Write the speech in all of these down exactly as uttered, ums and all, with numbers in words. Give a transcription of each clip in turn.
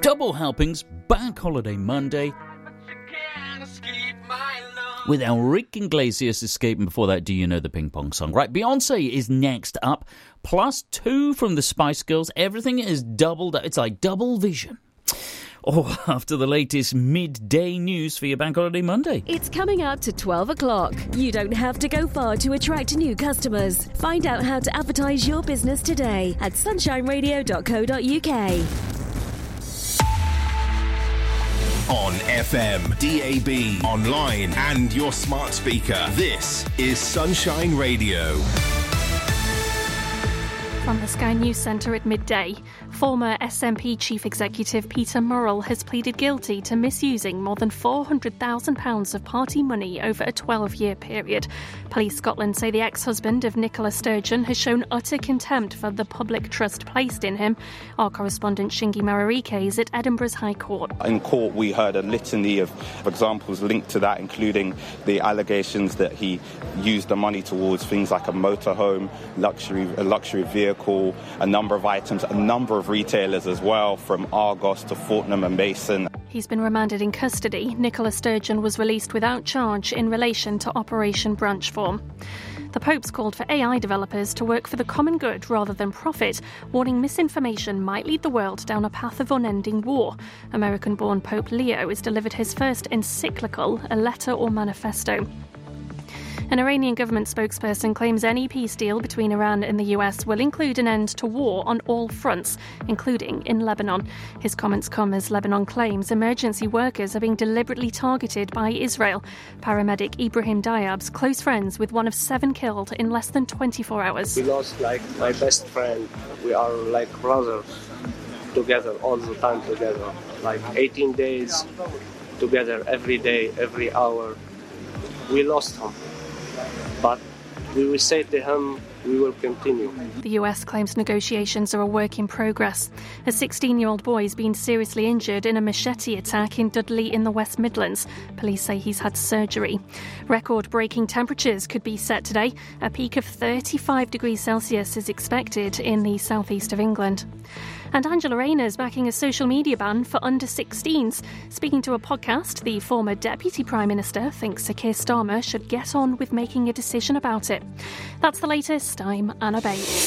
Double helpings, Bank Holiday Monday, with Enrique Iglesias escaping before that. Do you know the ping pong song? Right, Beyonce is next up, plus two from the Spice Girls. Everything is doubled. It's like double vision. Oh, after the latest midday news for your Bank Holiday Monday. It's coming up to twelve o'clock. You don't have to go far to attract new customers. Find out how to advertise your business today at sunshine radio dot co dot uk. On F M, D A B, online and your smart speaker. This is Sunshine Radio. From the Sky News Centre at midday, former S N P Chief Executive Peter Murrell has pleaded guilty to misusing more than four hundred thousand pounds of party money over a twelve-year period. Police Scotland say the ex-husband of Nicola Sturgeon has shown utter contempt for the public trust placed in him. Our correspondent Shingi Mararike is at Edinburgh's High Court. In court, we heard a litany of examples linked to that, including the allegations that he used the money towards things like a motorhome, luxury, a luxury vehicle, a number of items, a number of retailers as well, from Argos to Fortnum and Mason. He's been remanded in custody. Nicola Sturgeon was released without charge in relation to Operation Branchform. The Pope's called for A I developers to work for the common good rather than profit, warning misinformation might lead the world down a path of unending war. American-born Pope Leo has delivered his first encyclical, a letter or manifesto. An Iranian government spokesperson claims any peace deal between Iran and the U S will include an end to war on all fronts, including in Lebanon. His comments come as Lebanon claims emergency workers are being deliberately targeted by Israel. Paramedic Ibrahim Diab's close friends with one of seven killed in less than twenty-four hours. We lost like my best friend. We are like brothers together, all the time together. Like eighteen days together, every day, every hour. We lost him. But we will say to him, we will continue. The U S claims negotiations are a work in progress. A sixteen-year-old boy has been seriously injured in a machete attack in Dudley in the West Midlands. Police say he's had surgery. Record-breaking temperatures could be set today. A peak of thirty-five degrees Celsius is expected in the southeast of England. And Angela Rayner is backing a social media ban for under sixteens. Speaking to a podcast, the former Deputy Prime Minister thinks Sir Keir Starmer should get on with making a decision about it. That's the latest. I'm Anna Bates.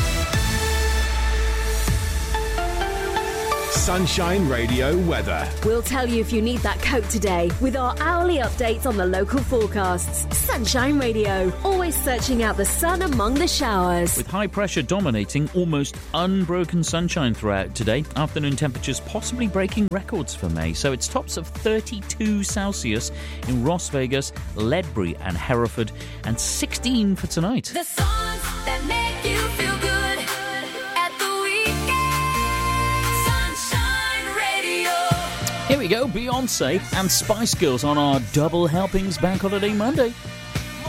Sunshine Radio weather. We'll tell you if you need that coat today with our hourly updates on the local forecasts. Sunshine Radio, always searching out the sun among the showers. With high pressure dominating, almost unbroken sunshine throughout today. Afternoon temperatures possibly breaking records for May. So it's tops of thirty-two Celsius in Las Vegas, Ledbury and Hereford, and sixteen for tonight. The songs that make you feel good. Here we go, Beyonce and Spice Girls on our Double Helpings Bank Holiday Monday.